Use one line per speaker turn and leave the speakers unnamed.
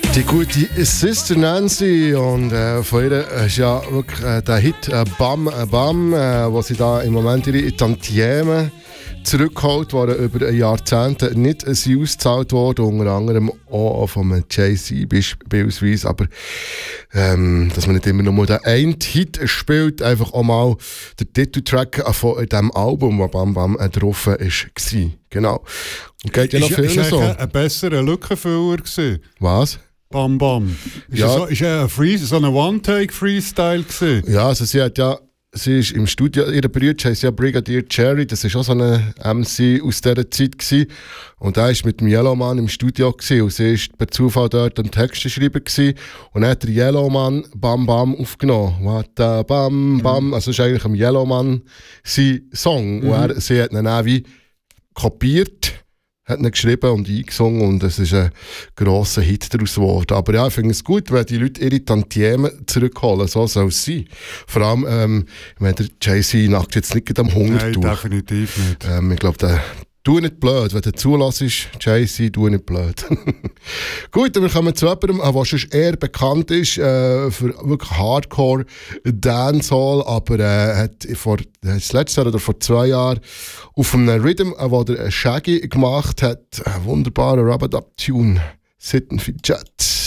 Die gute Sister Nancy und von ihr ist ja wirklich der Hit «Bam Bam», wo sie da im Moment ihre Tantiemen zurückgeholt worden, über Jahrzehnte nicht ausgezahlt worden, unter anderem auch von Jay-Z beispielsweise, aber dass man nicht immer nur den einen Hit spielt, einfach auch mal der Titeltrack von diesem Album, wo «Bam Bam» drauf war. Genau. Und geht ja noch viel so.
War ein besserer Lückenfüller gewesen.
Was?
Bam Bam. Ist
Ja.
So ein One-Take-Freestyle gewesen?
Ja, also sie ist im Studio, ihre Brüder heisst ja Brigadier Cherry, das war auch so eine MC aus dieser Zeit gewesen. Und er war mit dem Yellowman im Studio gewesen, und sie war per Zufall dort am Text schreiben gewesen. Und dann hat der Yellowman «Bam Bam» aufgenommen. What the Bam Bam, also das ist eigentlich am Yellowman sein Song. Und sie hat ihn auch wie kopiert, hat ihn geschrieben und eingesungen, und es ist ein grosser Hit daraus geworden. Aber ja, ich finde es gut, wenn die Leute ihre Tantiemen zurückholen, so soll es sein. Vor allem, wenn der Jay-Z nackt jetzt nicht am Hunger
Nein,
durch.
definitiv nicht.
Ich glaube, der tu nicht blöd, wenn du zulässt, Jay-Z, tu nicht blöd. Gut, wir kommen zu jemandem, der schon eher bekannt ist für wirklich Hardcore Dancehall, aber hat das letzte Jahr oder vor 2 Jahren auf einem Rhythm, den der Shaggy gemacht hat, einen wunderbaren Rub-a-Dub-Tune, Sitten für Jet.